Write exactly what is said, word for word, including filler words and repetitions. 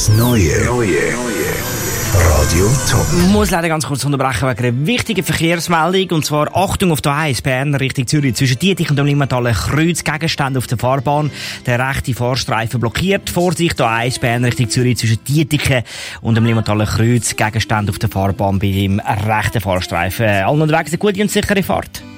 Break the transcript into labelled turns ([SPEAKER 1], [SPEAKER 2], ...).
[SPEAKER 1] Das Neue. Neue. Radio Top.
[SPEAKER 2] Ich muss leider ganz kurz unterbrechen wegen einer wichtigen Verkehrsmeldung. Und zwar Achtung auf der A eins Bern Richtung Zürich. Zwischen Dietich und dem Limmatalen Kreuz Gegenstände auf der Fahrbahn. Der rechte Fahrstreifen blockiert. Vorsicht, A eins Bern Richtung Zürich. Zwischen Dietich und dem Limmatalen Kreuz Gegenstände auf der Fahrbahn bei dem rechten Fahrstreifen. Allen unterwegs eine gute und sichere Fahrt.